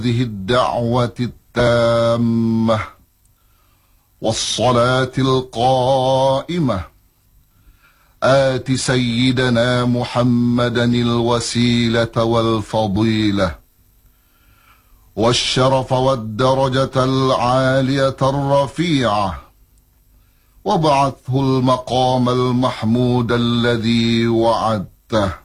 هذه الدعوة التامة والصلاة القائمة آت سيدنا محمدا الوسيلة والفضيلة والشرف والدرجة العالية الرفيعة وابعثه المقام المحمود الذي وعدته